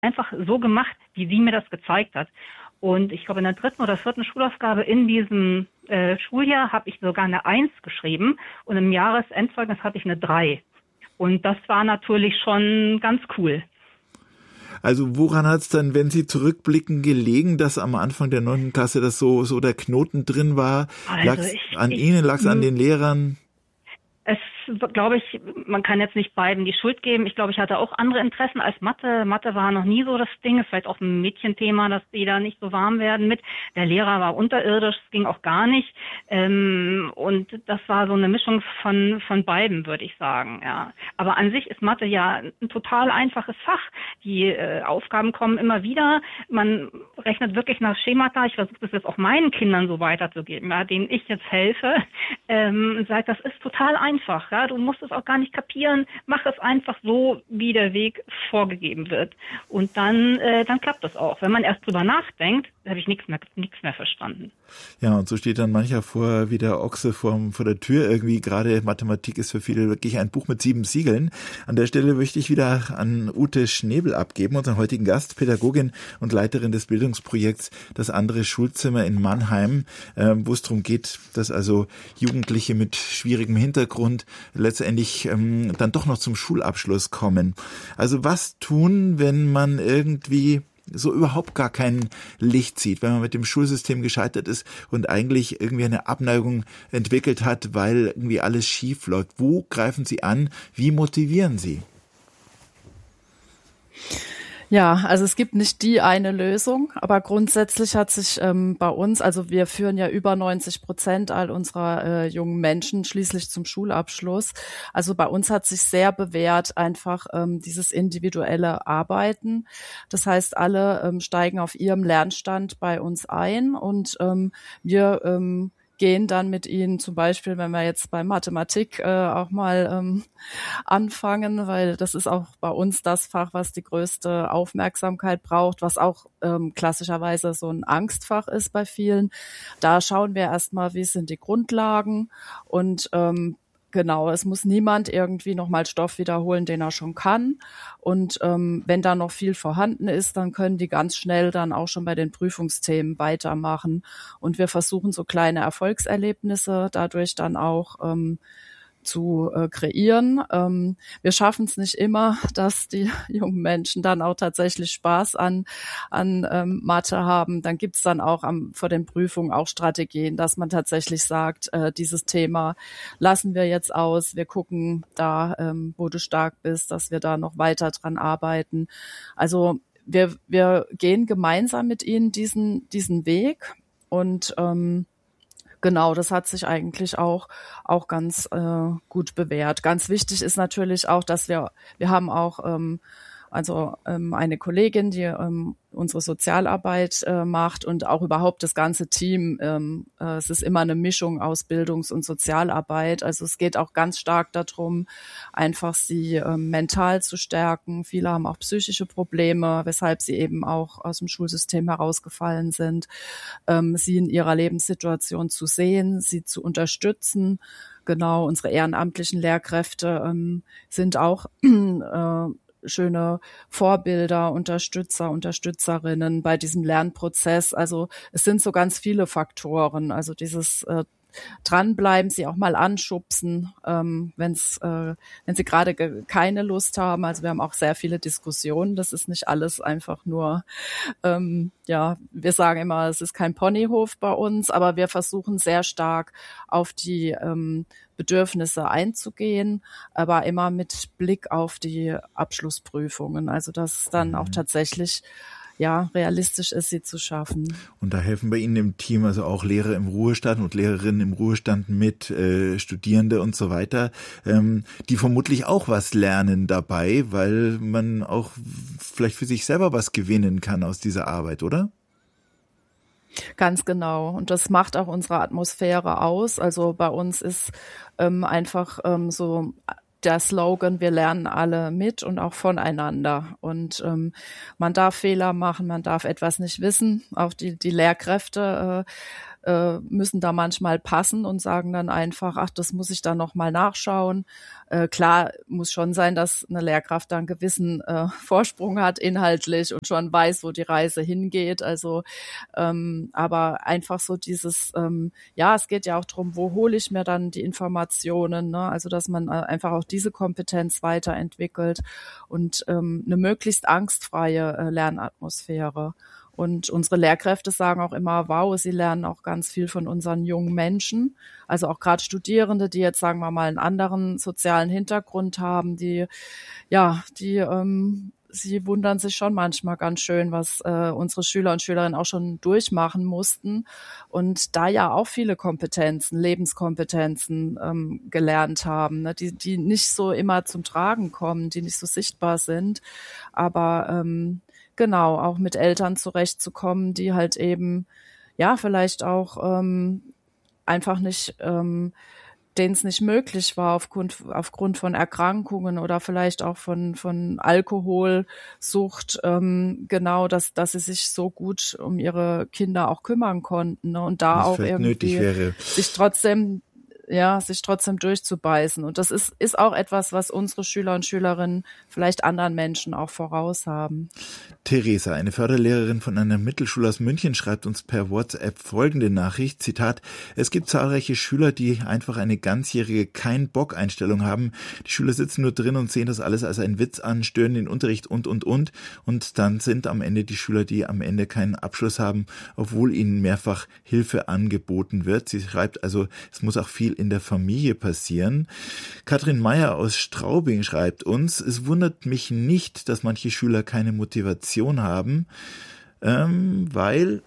einfach so gemacht, wie sie mir das gezeigt hat. Und ich glaube, in der 3. oder 4. Schulaufgabe in diesem Schuljahr habe ich sogar eine 1 geschrieben und im Jahresendzeugnis hatte ich eine 3. Und das war natürlich schon ganz cool. Also woran hat es dann, wenn Sie zurückblicken, gelegen, dass am Anfang der 9. Klasse das so der Knoten drin war? Lag es an Ihnen, lag es an den Lehrern? Es, glaube ich, man kann jetzt nicht beiden die Schuld geben. Ich glaube, ich hatte auch andere Interessen als Mathe. Mathe war noch nie so das Ding. Es ist vielleicht auch ein Mädchenthema, dass die da nicht so warm werden mit. Der Lehrer war unterirdisch, es ging auch gar nicht. Und das war so eine Mischung von beiden, würde ich sagen. Ja. Aber an sich ist Mathe ja ein total einfaches Fach. Die Aufgaben kommen immer wieder. Man rechnet wirklich nach Schemata. Ich versuche das jetzt auch meinen Kindern so weiterzugeben, ja, denen ich jetzt helfe. Sage, das ist total einfach. Ja, du musst es auch gar nicht kapieren. Mach es einfach so, wie der Weg vorgegeben wird. Und dann klappt das auch. Wenn man erst drüber nachdenkt, habe ich nichts mehr verstanden. Ja, und so steht dann mancher wie der Ochse vor der Tür irgendwie. Gerade Mathematik ist für viele wirklich ein Buch mit 7 Siegeln. An der Stelle möchte ich wieder an Ute Schnebel abgeben, unseren heutigen Gast, Pädagogin und Leiterin des Bildungsprojekts Das andere Schulzimmer in Mannheim, wo es darum geht, dass also Jugendliche mit schwierigem Hintergrund letztendlich dann doch noch zum Schulabschluss kommen. Also was tun, wenn man irgendwie so überhaupt gar kein Licht sieht, wenn man mit dem Schulsystem gescheitert ist und eigentlich irgendwie eine Abneigung entwickelt hat, weil irgendwie alles schief läuft? Wo greifen Sie an? Wie motivieren Sie? Ja, also es gibt nicht die eine Lösung, aber grundsätzlich hat sich bei uns, also wir führen ja über 90% all unserer jungen Menschen schließlich zum Schulabschluss. Also bei uns hat sich sehr bewährt einfach dieses individuelle Arbeiten. Das heißt, alle steigen auf ihrem Lernstand bei uns ein und wir gehen dann mit ihnen zum Beispiel, wenn wir jetzt bei Mathematik auch mal anfangen, weil das ist auch bei uns das Fach, was die größte Aufmerksamkeit braucht, was auch klassischerweise so ein Angstfach ist bei vielen. Da schauen wir erstmal, wie sind die Grundlagen und genau, es muss niemand irgendwie nochmal Stoff wiederholen, den er schon kann. Und wenn da noch viel vorhanden ist, dann können die ganz schnell dann auch schon bei den Prüfungsthemen weitermachen. Und wir versuchen so kleine Erfolgserlebnisse dadurch dann auch zu kreieren. Wir schaffen es nicht immer, dass die jungen Menschen dann auch tatsächlich Spaß an Mathe haben. Dann gibt's dann auch vor den Prüfungen auch Strategien, dass man tatsächlich sagt, dieses Thema lassen wir jetzt aus. Wir gucken da, wo du stark bist, dass wir da noch weiter dran arbeiten. Also wir gehen gemeinsam mit ihnen diesen Weg und genau, das hat sich eigentlich auch ganz gut bewährt. Ganz wichtig ist natürlich auch, dass wir haben auch eine Kollegin, die unsere Sozialarbeit macht und auch überhaupt das ganze Team. Es ist immer eine Mischung aus Bildungs- und Sozialarbeit. Also es geht auch ganz stark darum, einfach sie mental zu stärken. Viele haben auch psychische Probleme, weshalb sie eben auch aus dem Schulsystem herausgefallen sind. Sie in ihrer Lebenssituation zu sehen, sie zu unterstützen. Genau, unsere ehrenamtlichen Lehrkräfte sind auch schöne Vorbilder, Unterstützer, Unterstützerinnen bei diesem Lernprozess. Also es sind so ganz viele Faktoren. Also dieses dranbleiben, sie auch mal anschubsen, wenn sie gerade keine Lust haben. Also wir haben auch sehr viele Diskussionen. Das ist nicht alles einfach nur, wir sagen immer, es ist kein Ponyhof bei uns, aber wir versuchen sehr stark auf die Bedürfnisse einzugehen, aber immer mit Blick auf die Abschlussprüfungen. Also dass dann auch tatsächlich realistisch ist, sie zu schaffen. Und da helfen bei Ihnen im Team also auch Lehrer im Ruhestand und Lehrerinnen im Ruhestand mit, Studierende und so weiter, die vermutlich auch was lernen dabei, weil man auch vielleicht für sich selber was gewinnen kann aus dieser Arbeit, oder? Ganz genau. Und das macht auch unsere Atmosphäre aus. Also bei uns ist einfach so der Slogan, wir lernen alle mit und auch voneinander. Und man darf Fehler machen, man darf etwas nicht wissen. Auch die Lehrkräfte müssen da manchmal passen und sagen dann einfach, ach, das muss ich dann nochmal nachschauen. Klar, muss schon sein, dass eine Lehrkraft da einen gewissen Vorsprung hat inhaltlich und schon weiß, wo die Reise hingeht. Also, aber einfach so dieses, es geht ja auch darum, wo hole ich mir dann die Informationen, ne? Also, dass man einfach auch diese Kompetenz weiterentwickelt und eine möglichst angstfreie Lernatmosphäre. Und unsere Lehrkräfte sagen auch immer, wow, sie lernen auch ganz viel von unseren jungen Menschen. Also auch gerade Studierende, die jetzt, sagen wir mal, einen anderen sozialen Hintergrund haben, sie wundern sich schon manchmal ganz schön, was unsere Schüler und Schülerinnen auch schon durchmachen mussten und da ja auch viele Kompetenzen, Lebenskompetenzen gelernt haben, ne, die nicht so immer zum Tragen kommen, die nicht so sichtbar sind, aber genau, auch mit Eltern zurechtzukommen, die halt eben, vielleicht auch einfach nicht, denen es nicht möglich war aufgrund von Erkrankungen oder vielleicht auch von Alkoholsucht, genau, dass sie sich so gut um ihre Kinder auch kümmern konnten, ne, und da Was auch vielleicht irgendwie nötig wäre. sich trotzdem durchzubeißen. Und das ist auch etwas, was unsere Schüler und Schülerinnen vielleicht anderen Menschen auch voraus haben. Theresa, eine Förderlehrerin von einer Mittelschule aus München, schreibt uns per WhatsApp folgende Nachricht, Zitat, es gibt zahlreiche Schüler, die einfach eine ganzjährige Kein-Bock-Einstellung haben. Die Schüler sitzen nur drin und sehen das alles als einen Witz an, stören den Unterricht und. Und dann sind am Ende die Schüler, die am Ende keinen Abschluss haben, obwohl ihnen mehrfach Hilfe angeboten wird. Sie schreibt also, es muss auch viel in der Familie passieren. Katrin Meyer aus Straubing schreibt uns, es wundert mich nicht, dass manche Schüler keine Motivation haben, weil,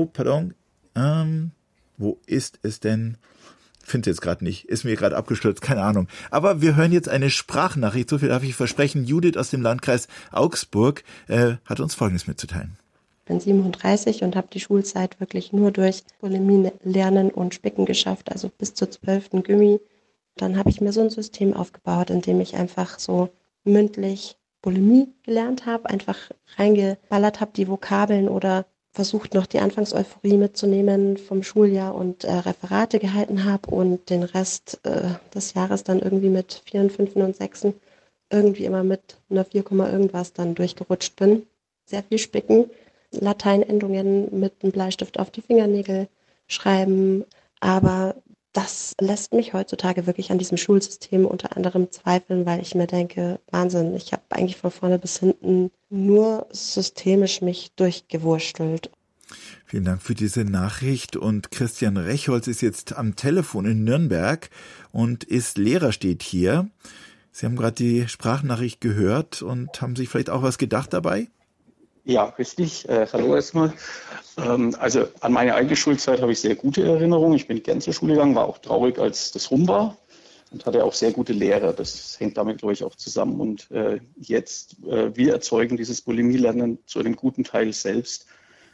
wo ist es denn? Finde jetzt gerade nicht, ist mir gerade abgestürzt, keine Ahnung. Aber wir hören jetzt eine Sprachnachricht, so viel darf ich versprechen. Judith aus dem Landkreis Augsburg hat uns Folgendes mitzuteilen. Ich bin 37 und habe die Schulzeit wirklich nur durch Bulimie lernen und Spicken geschafft, also bis zur 12. Gymi. Dann habe ich mir so ein System aufgebaut, in dem ich einfach so mündlich Bulimie gelernt habe, einfach reingeballert habe, die Vokabeln oder versucht noch die Anfangseuphorie mitzunehmen vom Schuljahr und Referate gehalten habe und den Rest des Jahres dann irgendwie mit 4, 5 und 6 irgendwie immer mit einer 4, irgendwas dann durchgerutscht bin. Sehr viel Spicken. Lateinendungen mit einem Bleistift auf die Fingernägel schreiben, aber das lässt mich heutzutage wirklich an diesem Schulsystem unter anderem zweifeln, weil ich mir denke, Wahnsinn, ich habe eigentlich von vorne bis hinten nur systemisch mich durchgewurstelt. Vielen Dank für diese Nachricht und Christian Rechholz ist jetzt am Telefon in Nürnberg und ist Lehrer, steht hier. Sie haben gerade die Sprachnachricht gehört und haben sich vielleicht auch was gedacht dabei? Ja, richtig. Hallo erstmal. Also an meine eigene Schulzeit habe ich sehr gute Erinnerungen. Ich bin gern zur Schule gegangen, war auch traurig, als das rum war und hatte auch sehr gute Lehrer. Das hängt damit, glaube ich, auch zusammen. Und wir erzeugen dieses Bulimie-Lernen zu einem guten Teil selbst.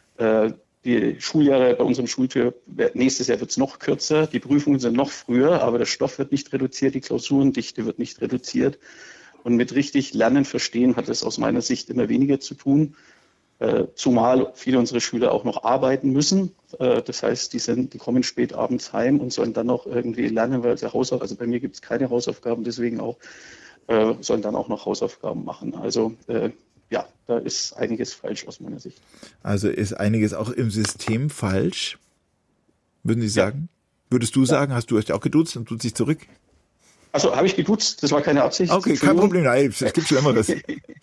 Die Schuljahre bei unserem Schultyp, nächstes Jahr wird es noch kürzer, die Prüfungen sind noch früher, aber der Stoff wird nicht reduziert, die Klausurendichte wird nicht reduziert. Und mit richtig Lernen, Verstehen hat es aus meiner Sicht immer weniger zu tun. Zumal viele unserer Schüler auch noch arbeiten müssen. Das heißt, die kommen spät abends heim und sollen dann noch irgendwie lernen, weil also bei mir gibt es keine Hausaufgaben, deswegen auch sollen dann auch noch Hausaufgaben machen. Also da ist einiges falsch aus meiner Sicht. Also ist einiges auch im System falsch, würden Sie sagen? Würdest du sagen, hast du euch auch geduzt und duzt dich zurück? Also habe ich geduzt, das war keine Absicht. Okay, kein Problem, nein, es gibt Schlimmeres.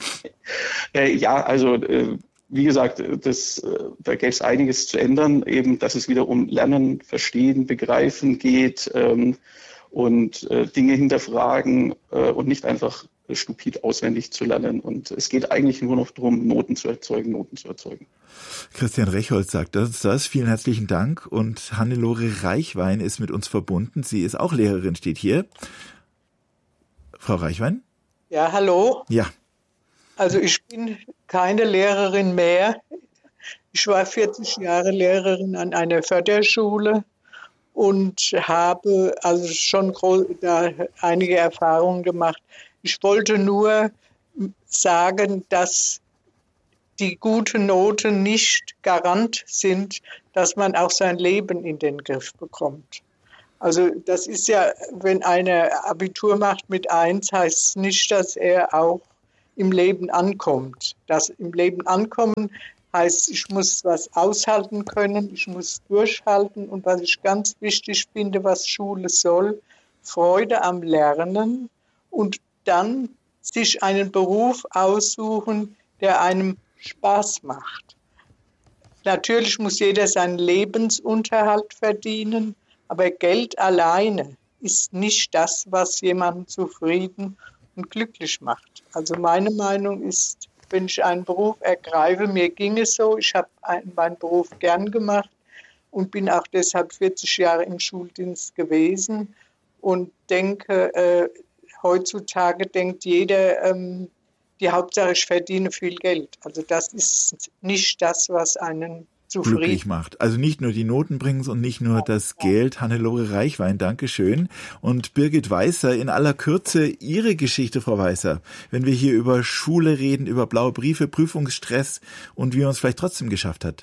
Wie gesagt, da gäbe es einiges zu ändern, eben, dass es wieder um Lernen, Verstehen, Begreifen geht und Dinge hinterfragen und nicht einfach stupid auswendig zu lernen. Und es geht eigentlich nur noch darum, Noten zu erzeugen. Christian Rechholz sagt das. Vielen herzlichen Dank. Und Hannelore Reichwein ist mit uns verbunden. Sie ist auch Lehrerin, steht hier. Frau Reichwein? Ja, hallo. Ja. Also ich bin keine Lehrerin mehr. Ich war 40 Jahre Lehrerin an einer Förderschule und habe also schon da einige Erfahrungen gemacht. Ich wollte nur sagen, dass die guten Noten nicht Garant sind, dass man auch sein Leben in den Griff bekommt. Also das ist ja, wenn einer Abitur macht mit 1, heißt es nicht, dass er auch im Leben ankommt. Das im Leben ankommen heißt, ich muss was aushalten können, ich muss durchhalten und was ich ganz wichtig finde, was Schule soll, Freude am Lernen und dann sich einen Beruf aussuchen, der einem Spaß macht. Natürlich muss jeder seinen Lebensunterhalt verdienen, aber Geld alleine ist nicht das, was jemanden zufrieden und glücklich macht. Also meine Meinung ist, wenn ich einen Beruf ergreife, mir ging es so, ich habe meinen Beruf gern gemacht und bin auch deshalb 40 Jahre im Schuldienst gewesen und denke, heutzutage denkt jeder, die Hauptsache ich verdiene viel Geld. Also das ist nicht das, was einen glücklich macht. Also nicht nur die Noten bringen es und nicht nur das Geld. Hannelore Reichwein, Dankeschön. Und Birgit Weißer, in aller Kürze Ihre Geschichte, Frau Weißer. Wenn wir hier über Schule reden, über blaue Briefe, Prüfungsstress und wie man es vielleicht trotzdem geschafft hat.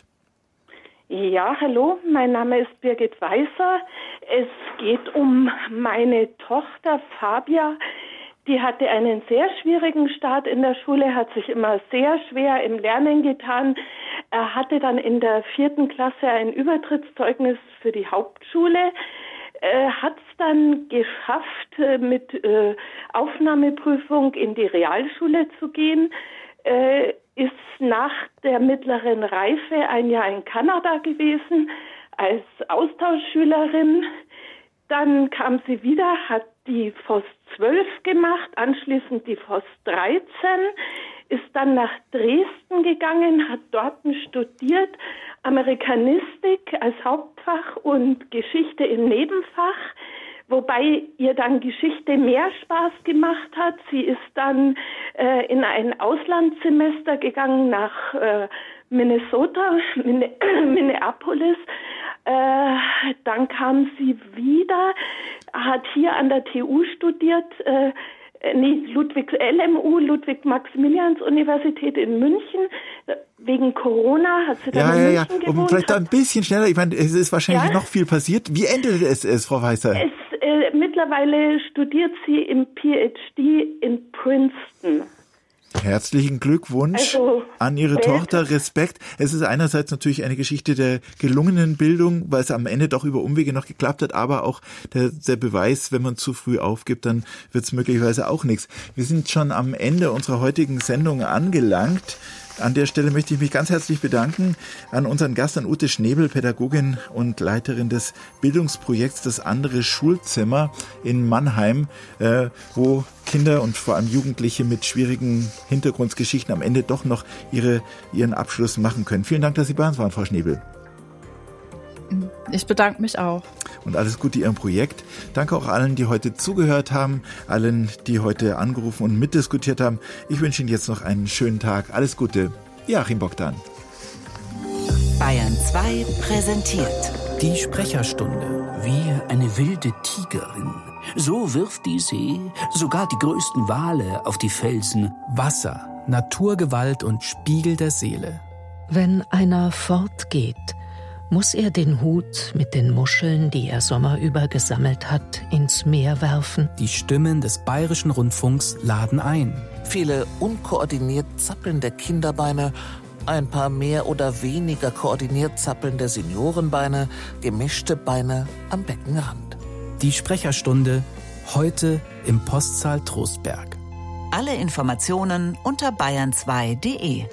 Ja, hallo, mein Name ist Birgit Weißer. Es geht um meine Tochter Fabia. Die hatte einen sehr schwierigen Start in der Schule, hat sich immer sehr schwer im Lernen getan. Er hatte dann in der 4. Klasse ein Übertrittszeugnis für die Hauptschule, hat es dann geschafft, mit Aufnahmeprüfung in die Realschule zu gehen, ist nach der mittleren Reife ein Jahr in Kanada gewesen als Austauschschülerin. Dann kam sie wieder, hat die FOS 12 gemacht, anschließend die FOS 13, ist dann nach Dresden gegangen, hat dort studiert, Amerikanistik als Hauptfach und Geschichte im Nebenfach, wobei ihr dann Geschichte mehr Spaß gemacht hat. Sie ist dann in ein Auslandssemester gegangen nach Minnesota, Minneapolis. Dann kam sie wieder, hat hier an der TU studiert, LMU, Ludwig-Maximilians-Universität in München. Wegen Corona hat sie dann in München gewohnt. Und vielleicht ein bisschen schneller, ich meine, es ist wahrscheinlich noch viel passiert. Wie endete es, Frau Weißer? Mittlerweile studiert sie im PhD in Princeton. Herzlichen Glückwunsch an Ihre Tochter, Respekt. Es ist einerseits natürlich eine Geschichte der gelungenen Bildung, weil es am Ende doch über Umwege noch geklappt hat, aber auch der Beweis, wenn man zu früh aufgibt, dann wird es möglicherweise auch nichts. Wir sind schon am Ende unserer heutigen Sendung angelangt. An der Stelle möchte ich mich ganz herzlich bedanken an unseren Gast, an Ute Schnebel, Pädagogin und Leiterin des Bildungsprojekts Das andere Schulzimmer in Mannheim, wo Kinder und vor allem Jugendliche mit schwierigen Hintergrundgeschichten am Ende doch noch ihren Abschluss machen können. Vielen Dank, dass Sie bei uns waren, Frau Schnebel. Ich bedanke mich auch. Und alles Gute Ihrem Projekt. Danke auch allen, die heute zugehört haben, allen, die heute angerufen und mitdiskutiert haben. Ich wünsche Ihnen jetzt noch einen schönen Tag. Alles Gute. Joachim Bogdan. Bayern 2 präsentiert die Sprecherstunde. Wie eine wilde Tigerin. So wirft die See sogar die größten Wale auf die Felsen. Wasser, Naturgewalt und Spiegel der Seele. Wenn einer fortgeht, muss er den Hut mit den Muscheln, die er sommerüber gesammelt hat, ins Meer werfen. Die Stimmen des Bayerischen Rundfunks laden ein. Viele unkoordiniert zappelnde Kinderbeine, ein paar mehr oder weniger koordiniert zappelnde Seniorenbeine, gemischte Beine am Beckenrand. Die Sprecherstunde, heute im Postsaal Trostberg. Alle Informationen unter bayern2.de.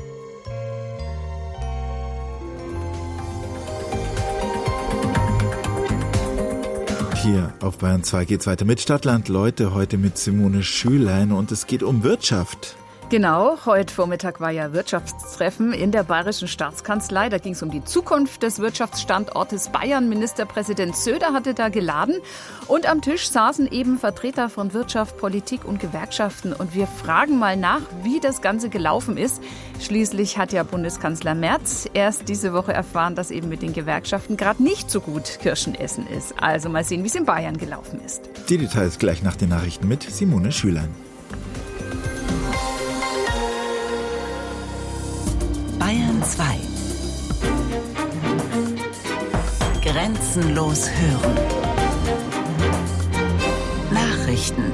Hier auf Bayern 2 geht's weiter mit Stadtland Leute, heute mit Simone Schülein und es geht um Wirtschaft. Genau, heute Vormittag war ja Wirtschaftstreffen in der Bayerischen Staatskanzlei. Da ging es um die Zukunft des Wirtschaftsstandortes Bayern. Ministerpräsident Söder hatte da geladen. Und am Tisch saßen eben Vertreter von Wirtschaft, Politik und Gewerkschaften. Und wir fragen mal nach, wie das Ganze gelaufen ist. Schließlich hat ja Bundeskanzler Merz erst diese Woche erfahren, dass eben mit den Gewerkschaften gerade nicht so gut Kirschen essen ist. Also mal sehen, wie es in Bayern gelaufen ist. Die Details gleich nach den Nachrichten mit Simone Schülein. Bayern 2. Grenzenlos hören. Nachrichten.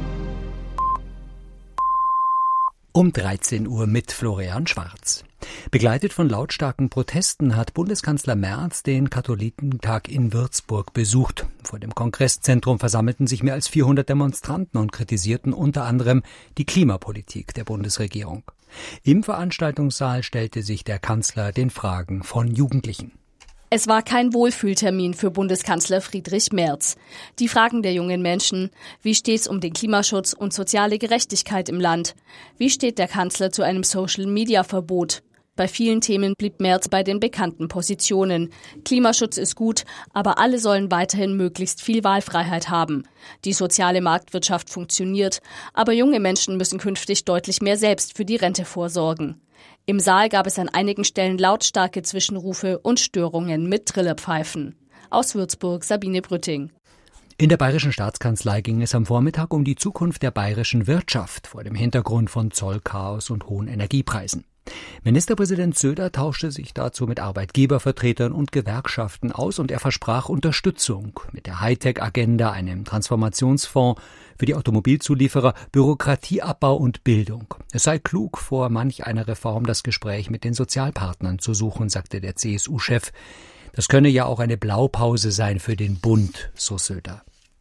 Um 13 Uhr mit Florian Schwarz. Begleitet von lautstarken Protesten hat Bundeskanzler Merz den Katholikentag in Würzburg besucht. Vor dem Kongresszentrum versammelten sich mehr als 400 Demonstranten und kritisierten unter anderem die Klimapolitik der Bundesregierung. Im Veranstaltungssaal stellte sich der Kanzler den Fragen von Jugendlichen. Es war kein Wohlfühltermin für Bundeskanzler Friedrich Merz. Die Fragen der jungen Menschen: Wie steht's um den Klimaschutz und soziale Gerechtigkeit im Land? Wie steht der Kanzler zu einem Social-Media-Verbot? Bei vielen Themen blieb Merz bei den bekannten Positionen. Klimaschutz ist gut, aber alle sollen weiterhin möglichst viel Wahlfreiheit haben. Die soziale Marktwirtschaft funktioniert, aber junge Menschen müssen künftig deutlich mehr selbst für die Rente vorsorgen. Im Saal gab es an einigen Stellen lautstarke Zwischenrufe und Störungen mit Trillerpfeifen. Aus Würzburg, Sabine Brütting. In der Bayerischen Staatskanzlei ging es am Vormittag um die Zukunft der bayerischen Wirtschaft vor dem Hintergrund von Zollchaos und hohen Energiepreisen. Ministerpräsident Söder tauschte sich dazu mit Arbeitgebervertretern und Gewerkschaften aus und er versprach Unterstützung mit der Hightech-Agenda, einem Transformationsfonds für die Automobilzulieferer, Bürokratieabbau und Bildung. Es sei klug, vor manch einer Reform das Gespräch mit den Sozialpartnern zu suchen, sagte der CSU-Chef. Das könne ja auch eine Blaupause sein für den Bund, so Söder.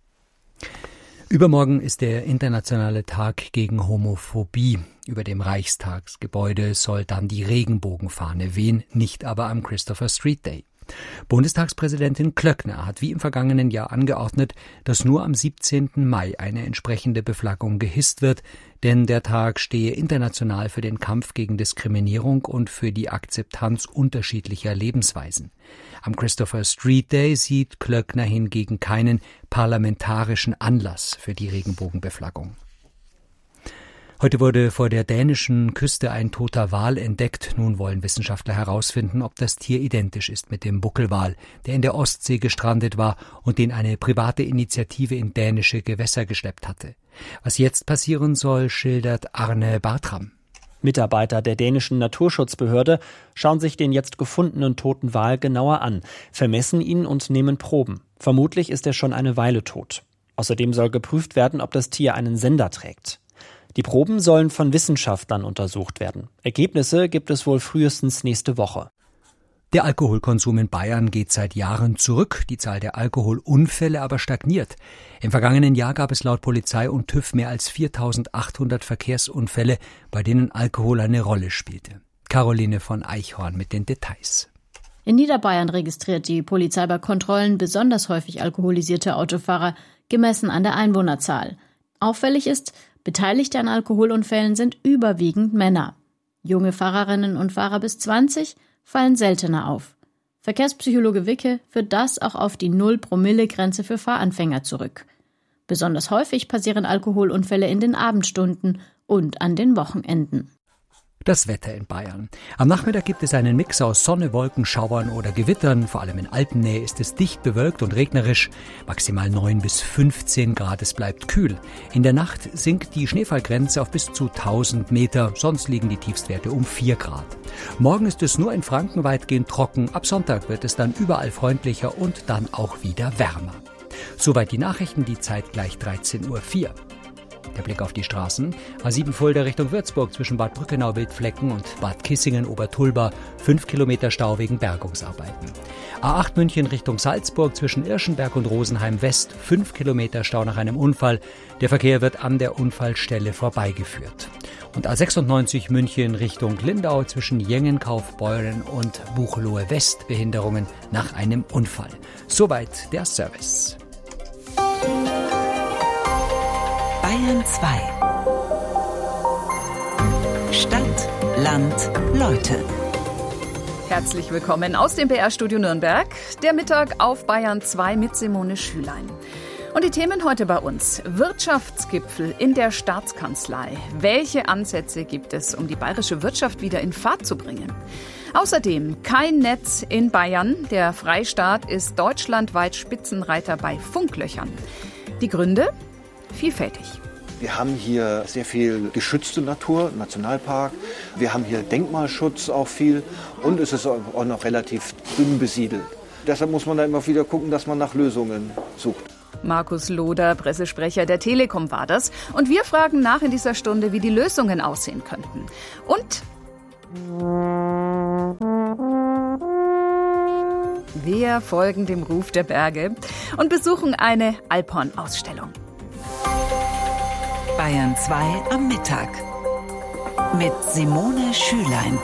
Übermorgen ist der internationale Tag gegen Homophobie. Über dem Reichstagsgebäude soll dann die Regenbogenfahne wehen, nicht aber am Christopher Street Day. Bundestagspräsidentin Klöckner hat wie im vergangenen Jahr angeordnet, dass nur am 17. Mai eine entsprechende Beflaggung gehisst wird, denn der Tag stehe international für den Kampf gegen Diskriminierung und für die Akzeptanz unterschiedlicher Lebensweisen. Am Christopher Street Day sieht Klöckner hingegen keinen parlamentarischen Anlass für die Regenbogenbeflaggung. Heute wurde vor der dänischen Küste ein toter Wal entdeckt. Nun wollen Wissenschaftler herausfinden, ob das Tier identisch ist mit dem Buckelwal, der in der Ostsee gestrandet war und den eine private Initiative in dänische Gewässer geschleppt hatte. Was jetzt passieren soll, schildert Arne Bartram. Mitarbeiter der dänischen Naturschutzbehörde schauen sich den jetzt gefundenen toten Wal genauer an, vermessen ihn und nehmen Proben. Vermutlich ist er schon eine Weile tot. Außerdem soll geprüft werden, ob das Tier einen Sender trägt. Die Proben sollen von Wissenschaftlern untersucht werden. Ergebnisse gibt es wohl frühestens nächste Woche. Der Alkoholkonsum in Bayern geht seit Jahren zurück, die Zahl der Alkoholunfälle aber stagniert. Im vergangenen Jahr gab es laut Polizei und TÜV mehr als 4.800 Verkehrsunfälle, bei denen Alkohol eine Rolle spielte. Caroline von Eichhorn mit den Details. In Niederbayern registriert die Polizei bei Kontrollen besonders häufig alkoholisierte Autofahrer, gemessen an der Einwohnerzahl. Auffällig ist, Beteiligte an Alkoholunfällen sind überwiegend Männer. Junge Fahrerinnen und Fahrer bis 20 fallen seltener auf. Verkehrspsychologe Wicke führt das auch auf die 0-Promille-Grenze für Fahranfänger zurück. Besonders häufig passieren Alkoholunfälle in den Abendstunden und an den Wochenenden. Das Wetter in Bayern. Am Nachmittag gibt es einen Mix aus Sonne, Wolken, Schauern oder Gewittern. Vor allem in Alpennähe ist es dicht bewölkt und regnerisch. Maximal 9 bis 15 Grad, es bleibt kühl. In der Nacht sinkt die Schneefallgrenze auf bis zu 1000 Meter. Sonst liegen die Tiefstwerte um 4 Grad. Morgen ist es nur in Franken weitgehend trocken. Ab Sonntag wird es dann überall freundlicher und dann auch wieder wärmer. Soweit die Nachrichten, die Zeit gleich 13:04 Uhr. Der Blick auf die Straßen. A7 Fulda Richtung Würzburg zwischen Bad Brückenau, Wildflecken und Bad Kissingen, Obertulba. 5 Kilometer Stau wegen Bergungsarbeiten. A8 München Richtung Salzburg zwischen Irschenberg und Rosenheim West. 5 Kilometer Stau nach einem Unfall. Der Verkehr wird an der Unfallstelle vorbeigeführt. Und A96 München Richtung Lindau zwischen Jengenkaufbeuren und Buchloe West. Behinderungen nach einem Unfall. Soweit der Service. Bayern 2. Stadt, Land, Leute. Herzlich willkommen aus dem BR-Studio Nürnberg. Der Mittag auf Bayern 2 mit Simone Schülein. Und die Themen heute bei uns. Wirtschaftsgipfel in der Staatskanzlei. Welche Ansätze gibt es, um die bayerische Wirtschaft wieder in Fahrt zu bringen? Außerdem kein Netz in Bayern. Der Freistaat ist deutschlandweit Spitzenreiter bei Funklöchern. Die Gründe? Vielfältig. Wir haben hier sehr viel geschützte Natur, Nationalpark. Wir haben hier Denkmalschutz auch viel und es ist auch noch relativ dünn besiedelt. Deshalb muss man da immer wieder gucken, dass man nach Lösungen sucht. Markus Loder, Pressesprecher der Telekom, war das. Und wir fragen nach in dieser Stunde, wie die Lösungen aussehen könnten. Und wir folgen dem Ruf der Berge und besuchen eine Alphorn-Ausstellung. Bayern 2 am Mittag mit Simone Schülein.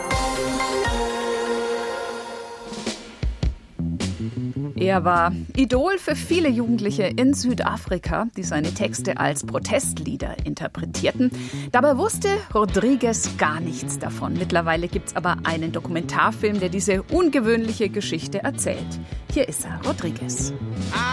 Er war Idol für viele Jugendliche in Südafrika, die seine Texte als Protestlieder interpretierten. Dabei wusste Rodrigues gar nichts davon. Mittlerweile gibt's aber einen Dokumentarfilm, der diese ungewöhnliche Geschichte erzählt. Hier ist er, Rodrigues.